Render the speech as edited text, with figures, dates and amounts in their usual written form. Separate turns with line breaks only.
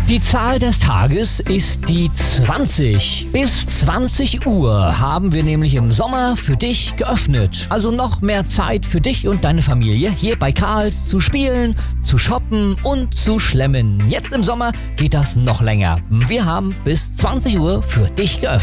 Die Zahl des Tages ist die 20. Bis 20 Uhr haben wir nämlich im Sommer für dich geöffnet. Also noch mehr Zeit für dich und deine Familie hier bei Karls zu spielen, zu shoppen und zu schlemmen. Jetzt im Sommer geht das noch länger. Wir haben bis 20 Uhr für dich geöffnet.